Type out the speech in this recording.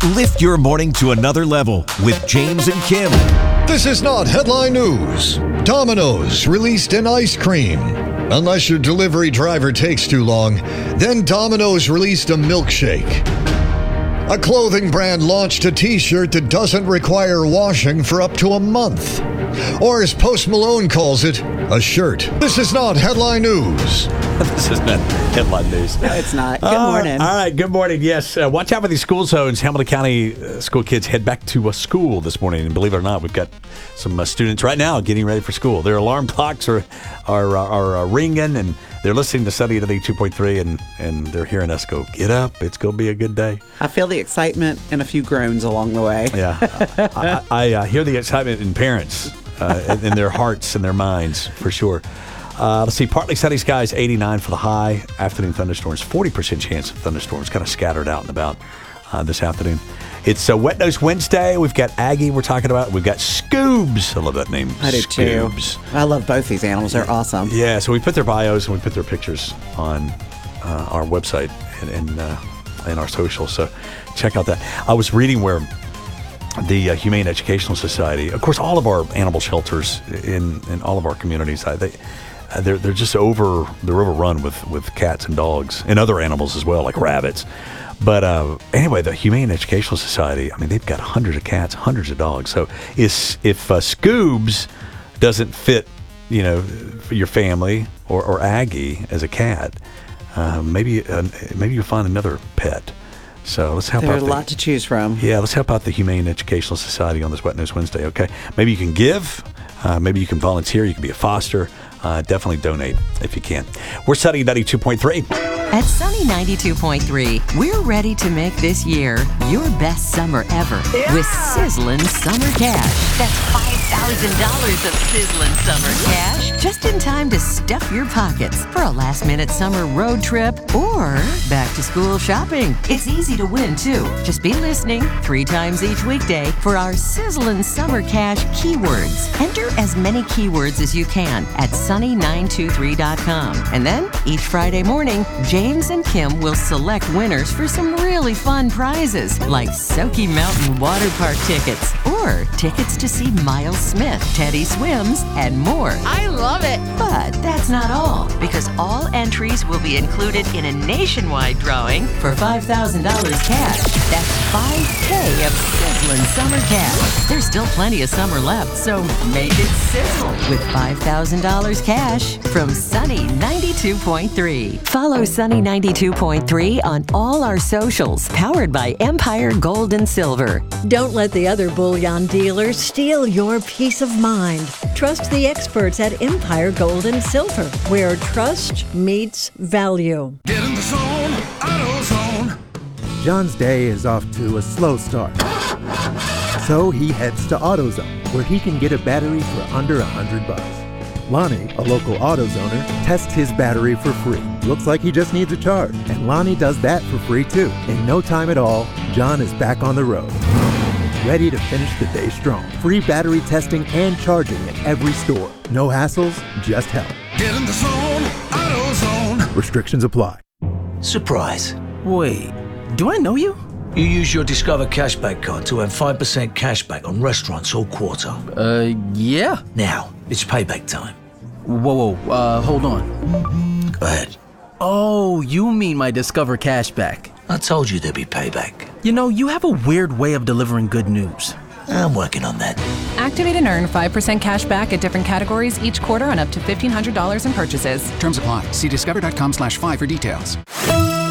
Lift your morning to another level with James and Kim. This is not headline news. Domino's released an ice cream. Unless your delivery driver takes too long, then Domino's released a milkshake. A clothing brand launched a t-shirt that doesn't require washing for up to a month. Or as Post Malone calls it, a shirt. This is not headline news. This is not headline news. No, it's not. Good morning. All right, good morning. Yes, watch out for these school zones. Hamilton County school kids head back to school this morning. And believe it or not, we've got some students right now getting ready for school. Their alarm clocks are ringing, and they're listening to Sunny at 82.3, and they're hearing us go, get up. It's going to be a good day. I feel the excitement and a few groans along the way. Yeah. I hear the excitement in parents, in their hearts and their minds, for sure. Let's see, partly sunny skies, 89 for the high. Afternoon thunderstorms, 40% chance of thunderstorms, kind of scattered out and about this afternoon. It's Wet Nose Wednesday. We've got Aggie we're talking about. We've got Scoobs. I love that name. I do Scoobs. too. I love both these animals. They're awesome. Yeah, so we put their bios and we put their pictures on our website and our socials. So check out that. I was reading where the Humane Educational Society, of course, all of our animal shelters in all of our communities, they're just overrun with cats and dogs and other animals as well, like rabbits. But anyway, the Humane Educational Society, I mean, they've got hundreds of cats, hundreds of dogs. So if Scoobs doesn't fit, for your family or Aggie as a cat, maybe you'll find another pet. So let's help out. There's a lot to choose from. Yeah, let's help out the Humane Educational Society on this Wet Nose Wednesday, okay? Maybe you can give. Maybe you can volunteer. You can be a foster. Definitely donate if you can. We're Sunny 92.3. At Sunny 92.3, we're ready to make this year your best summer ever with Sizzlin' Summer Cash. That's $5,000 of Sizzlin' Summer Cash, just in time to stuff your pockets for a last-minute summer road trip or back-to-school shopping. It's easy to win, too. Just be listening 3 times each weekday for our Sizzlin' Summer Cash keywords. Enter as many keywords as you can at sunny923.com. And then, each Friday morning, James and Kim will select winners for some really fun prizes, like Soaky Mountain Water Park tickets or tickets to see Miles Smith, Teddy Swims, and more. I love it. But that's not all, because all entries will be included in a nationwide drawing for $5,000 cash. That's $5,000 of Sizzlin' Summer Cash. There's still plenty of summer left, so make it sizzle with $5,000 cash from Sunny 92.3. Follow Sunny 92.3 on all our socials, powered by Empire Gold and Silver. Don't let the other bullion dealers steal your peace of mind. Trust the experts at Empire Gold and Silver, where trust meets value. Get in the zone, AutoZone. John's day is off to a slow start. So he heads to AutoZone, where he can get a battery for under $100. Lonnie, a local AutoZoner, tests his battery for free. Looks like he just needs a charge, and Lonnie does that for free too. In no time at all, John is back on the road, ready to finish the day strong. Free battery testing and charging at every store. No hassles, just help. Get in the zone, AutoZone. Restrictions apply. Surprise. Wait, do I know you? You use your Discover Cashback card to earn 5% cashback on restaurants all quarter. Yeah. Now, it's payback time. Whoa, hold on. Go ahead. Oh, you mean my Discover Cashback. I told you there'd be payback. You have a weird way of delivering good news. I'm working on that. Activate and earn 5% cash back at different categories each quarter on up to $1,500 in purchases. Terms apply. See discover.com/5 for details.